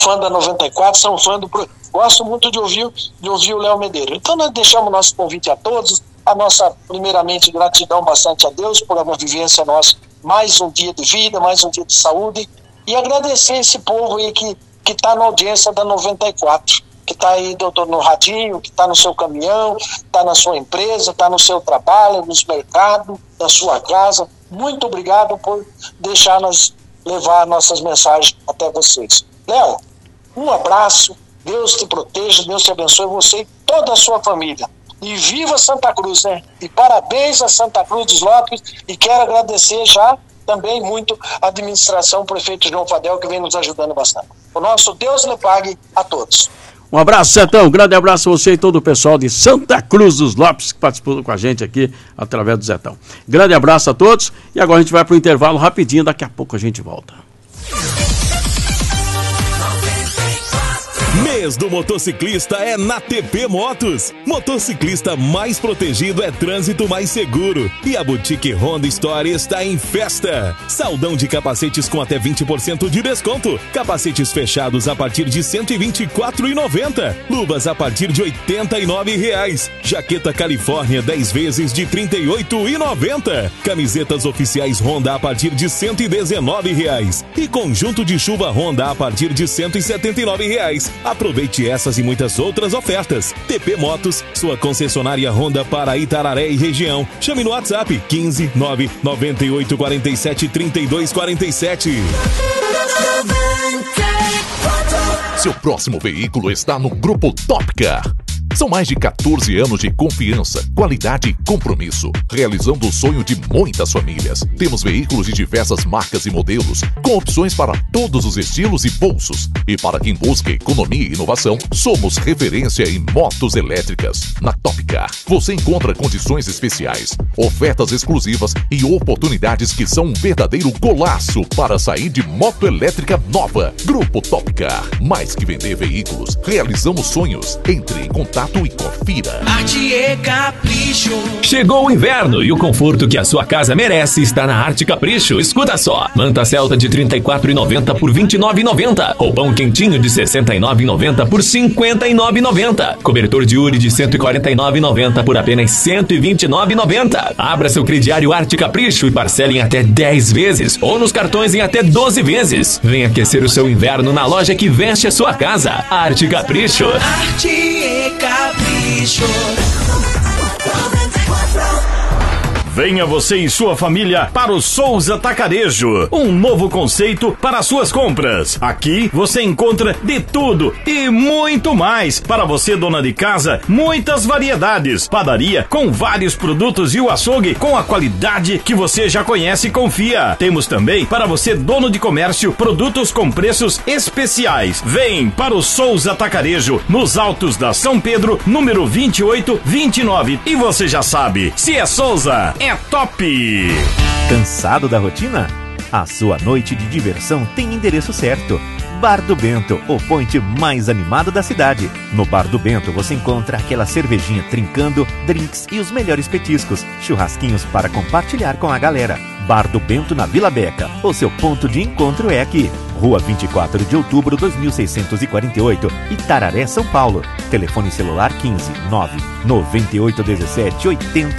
fã da 94, são fã gosto muito de ouvir o Léo Medeiros. Então nós deixamos nosso convite a todos, a nossa, primeiramente, gratidão bastante a Deus por uma vivência nossa, mais um dia de vida, mais um dia de saúde, e agradecer esse povo aí que está na audiência da 94, que está aí no radinho, que está no seu caminhão, está na sua empresa, está no seu trabalho, nos mercados, na sua casa. Muito obrigado por deixar-nos levar nossas mensagens até vocês. Léo, um abraço, Deus te proteja, Deus te abençoe, você e toda a sua família. E viva Santa Cruz, né? E parabéns a Santa Cruz dos Lopes, e quero agradecer já também muito a administração, o prefeito João Fadel, que vem nos ajudando bastante. O nosso Deus lhe pague a todos. Um abraço, Zetão, um grande abraço a você e todo o pessoal de Santa Cruz dos Lopes que participou com a gente aqui através do Zetão. Grande abraço a todos e agora a gente vai para o intervalo rapidinho, daqui a pouco a gente volta. Mês do motociclista é na TP Motos. Motociclista mais protegido é trânsito mais seguro. E a Boutique Honda Store está em festa. Saldão de capacetes com até 20% de desconto. Capacetes fechados a partir de R$ 124,90. Luvas a partir de R$ 89,00. Jaqueta Califórnia 10 vezes de R$ 38,90. Camisetas oficiais Honda a partir de R$ 119,00. E conjunto de chuva Honda a partir de R$ 179,00. Aproveite essas e muitas outras ofertas. TP Motos, sua concessionária Honda para Itararé e região. Chame no WhatsApp 15 998 47 32 47. Seu próximo veículo está no Grupo Topcar. São mais de 14 anos de confiança, qualidade e compromisso, realizando o sonho de muitas famílias. Temos veículos de diversas marcas e modelos, com opções para todos os estilos e bolsos. E para quem busca economia e inovação, somos referência em motos elétricas. Na Topcar, você encontra condições especiais, ofertas exclusivas e oportunidades que são um verdadeiro golaço para sair de moto elétrica nova. Grupo Topcar, mais que vender veículos, realizamos sonhos. Entre em contato e confira. Arte e Capricho. Chegou o inverno e o conforto que a sua casa merece está na Arte Capricho. Escuta só. Manta Celta de R$ 34,90 por R$ 29,90. Roupão quentinho de R$ 69,90 por R$ 59,90. Cobertor de Uri de R$ 149,90 por apenas R$ 129,90. Abra seu crediário Arte Capricho e parcele em até 10 vezes ou nos cartões em até 12 vezes. Venha aquecer o seu inverno na loja que veste a sua casa. Arte Capricho. Arte e Capricho. Venha você e sua família para o Souza Atacarejo, um novo conceito para suas compras. Aqui você encontra de tudo e muito mais. Para você, dona de casa, muitas variedades. Padaria com vários produtos e o açougue com a qualidade que você já conhece e confia. Temos também para você, dono de comércio, produtos com preços especiais. Vem para o Souza Atacarejo, nos altos da São Pedro, número 2829. E você já sabe, se é Souza, é top! Cansado da rotina? A sua noite de diversão tem endereço certo. Bar do Bento, o point mais animado da cidade. No Bar do Bento você encontra aquela cervejinha trincando, drinks e os melhores petiscos, churrasquinhos para compartilhar com a galera. Bar do Bento na Vila Beca, o seu ponto de encontro é aqui. Rua 24 de outubro, 2648, Itararé, São Paulo. Telefone celular 15 9 9817 80